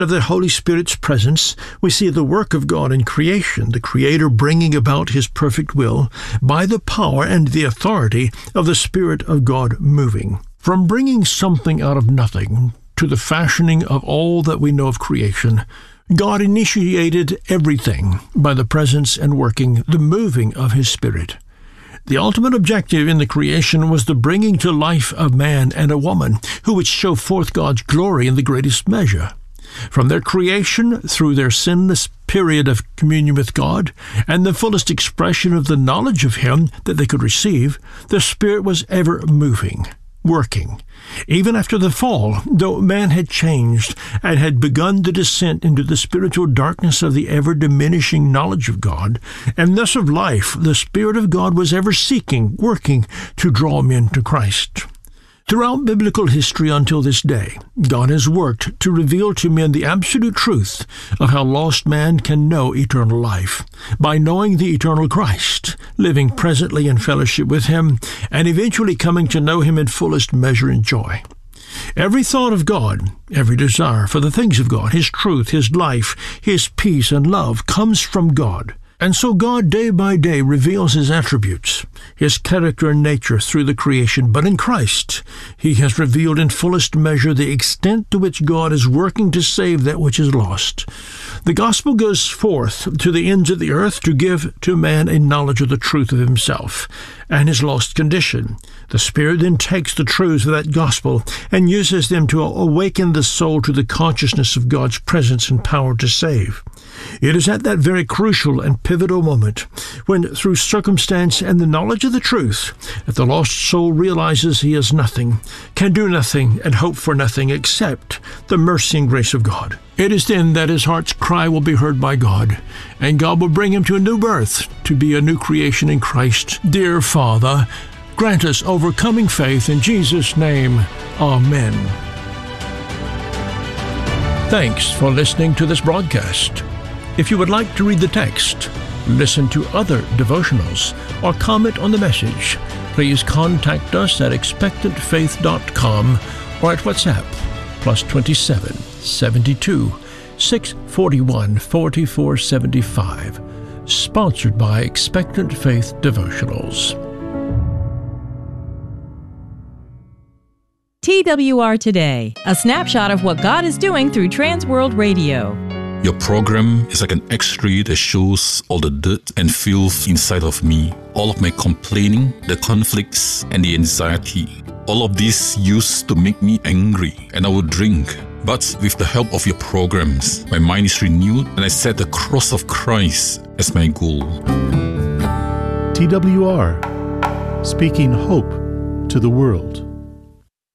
of the Holy Spirit's presence, we see the work of God in creation, the Creator bringing about His perfect will by the power and the authority of the Spirit of God moving. From bringing something out of nothing to the fashioning of all that we know of creation, God initiated everything by the presence and working, the moving of His Spirit. The ultimate objective in the creation was the bringing to life of man and a woman who would show forth God's glory in the greatest measure. From their creation through their sinless period of communion with God and the fullest expression of the knowledge of Him that they could receive, the Spirit was ever moving, working. Even after the fall, though man had changed and had begun the descent into the spiritual darkness of the ever-diminishing knowledge of God, and thus of life, the Spirit of God was ever seeking, working to draw men to Christ. Throughout biblical history until this day, God has worked to reveal to men the absolute truth of how lost man can know eternal life, by knowing the eternal Christ, living presently in fellowship with Him, and eventually coming to know Him in fullest measure and joy. Every thought of God, every desire for the things of God, His truth, His life, His peace and love comes from God. And so God day by day reveals His attributes, His character and nature through the creation, but in Christ He has revealed in fullest measure the extent to which God is working to save that which is lost. The gospel goes forth to the ends of the earth to give to man a knowledge of the truth of himself and his lost condition. The Spirit then takes the truths of that gospel and uses them to awaken the soul to the consciousness of God's presence and power to save. It is at that very crucial and pivotal moment, when through circumstance and the knowledge of the truth, that the lost soul realizes he is nothing, can do nothing, and hope for nothing except the mercy and grace of God. It is then that his heart's cry will be heard by God, and God will bring him to a new birth, to be a new creation in Christ. Dear Father, grant us overcoming faith in Jesus' name. Amen. Thanks for listening to this broadcast. If you would like to read the text, listen to other devotionals, or comment on the message, please contact us at expectantfaith.com or at WhatsApp +27 72 641 4475. Sponsored by Expectant Faith Devotionals. TWR Today, a snapshot of what God is doing through Transworld Radio. Your program is like an X-ray that shows all the dirt and filth inside of me, all of my complaining, the conflicts, and the anxiety. All of this used to make me angry, and I would drink. But with the help of your programs, my mind is renewed, and I set the cross of Christ as my goal. TWR, speaking hope to the world.